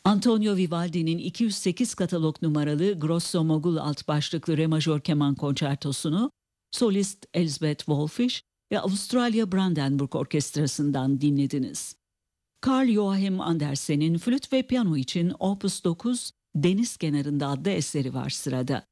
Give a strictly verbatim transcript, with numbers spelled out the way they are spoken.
Antonio Vivaldi'nin iki yüz sekiz katalog numaralı Grosso Mogul alt başlıklı re majör keman konçertosunu solist Elsbeth Wolfisch ve Avustralya Brandenburg Orkestrası'ndan dinlediniz. Carl Joachim Andersen'in flüt ve piyano için Opus dokuz Deniz Kenarında adlı eseri var sırada.